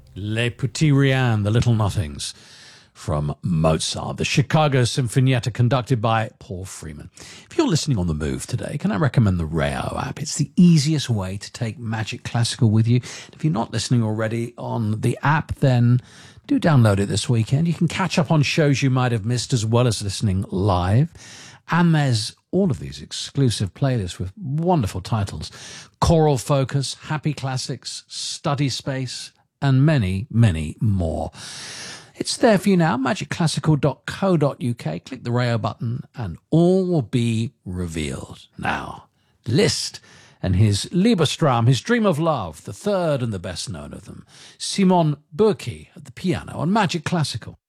Les Petits Riens, the Little Nothings, from Mozart, the Chicago Sinfonietta conducted by Paul Freeman. If you're listening on the move today, can I recommend the Rayo app? It's the easiest way to take Magic Classical with you. If you're not listening already on the app, then do download it this weekend. You can catch up on shows you might have missed as well as listening live. And there's all of these exclusive playlists with wonderful titles: Choral Focus, Happy Classics, Study Space, and many, many more. It's there for you now, magicclassical.co.uk. Click the Rayo button and all will be revealed. Now, Liszt and his Liebestraum, his Dream of Love, the third and the best known of them. Simon Burki at the piano on Magic Classical.